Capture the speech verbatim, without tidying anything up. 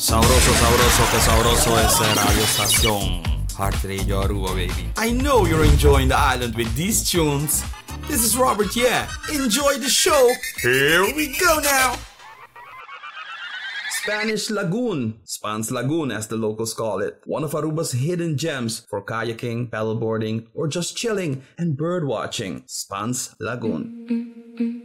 Sabroso, sabroso, que sabroso es Radio Estación. Heart Radio Aruba, baby. I know you're enjoying the island with these tunes. This is Robert, yeah. Enjoy the show. Here we go now. Spanish Lagoon, Spans Lagoon as the locals call it. One of Aruba's hidden gems for kayaking, paddleboarding, or just chilling and bird watching. Spans Lagoon.